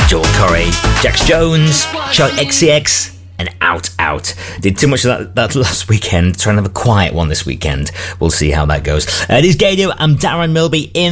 Joel Corey, Jax Jones, Charli XCX, and Out. Did too much of that last weekend. Trying to have a quiet one this weekend. We'll see how that goes. It is Gadio. I'm Darren Milby in